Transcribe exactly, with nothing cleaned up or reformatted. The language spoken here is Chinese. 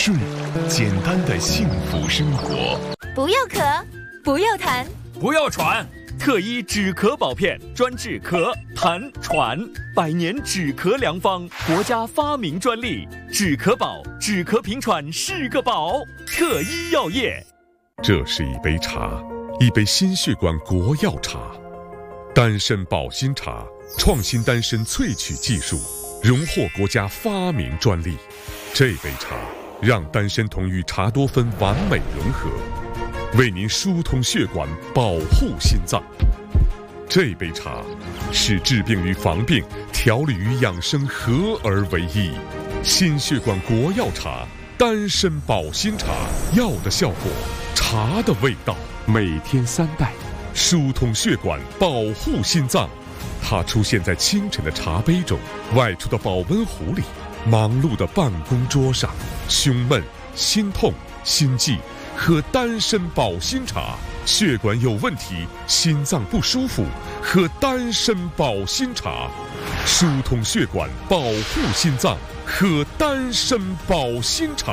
顺，简单的幸福生活。 不要咳，不要痰， 不要喘。特一止咳宝片，专治咳、痰、喘，百年止咳良方，国家发明专利。止咳宝，止咳平喘是个宝。特一药业。 这是一杯茶，一杯心血管国药茶，丹参保心茶，创新丹参萃取技术，荣获国家发明专利。这杯茶让丹参酮与茶多酚完美融合，为您疏通血管，保护心脏。这杯茶使治病与防病、调理与养生合而为一。心血管国药茶，丹参保心茶，药的效果，茶的味道。每天三袋，疏通血管，保护心脏。它出现在清晨的茶杯中，外出的保温壶里，忙碌的办公桌上。胸闷、心痛、心悸，喝丹参保心茶；血管有问题，心脏不舒服，喝丹参保心茶。疏通血管，保护心脏，喝丹参保心茶。